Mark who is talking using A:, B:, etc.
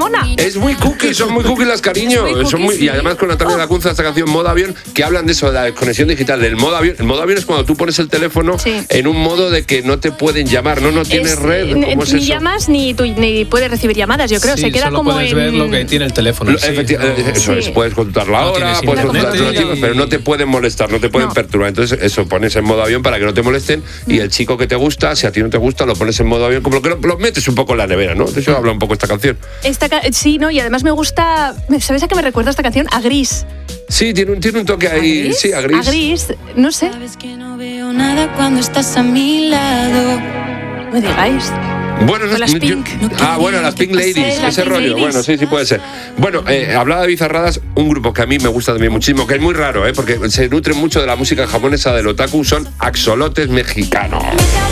A: mona.
B: Es muy cookie, son muy cookie las cariño. Y además con Natalia Lacunza esta canción Modo Avión, que hablan de eso, de la desconexión digital, del modo avión. El modo avión es cuando tú pones el teléfono en un modo de que no te pueden llamar, no tienes red. ¿Cómo es
A: ni
B: eso?
A: llamas ni puedes recibir llamadas, yo creo. Se queda
C: solo
A: como
C: puedes ver lo que tiene el teléfono.
B: Eso es, puedes contar la hora, puedes contar los chicos, pero no te pueden molestar, no te pueden perturbar. Entonces eso, pones en modo avión para que no te molesten, y el chico que te gusta, si a ti no te gusta, lo pones en modo avión, como que lo metes un poco en la nevera, ¿no? De eso habla un poco esta canción.
A: Sí, ¿no? Y además me gusta, ¿sabes a qué me recuerda esta canción? A Gris.
B: Sí, tiene un toque ahí. ¿A Gris? Sí, a Gris.
A: A Gris, no sé.
D: Sabes que no veo nada cuando estás a mi lado.
A: No me digáis.
B: Bueno,
A: las Pink.
B: Las Pink Ladies, ese
A: Pink
B: rollo.
A: Ladies.
B: Bueno, sí puede ser. Bueno, hablaba de Bizarradas, un grupo que a mí me gusta también muchísimo, que es muy raro, porque se nutre mucho de la música japonesa del otaku, son axolotes mexicanos.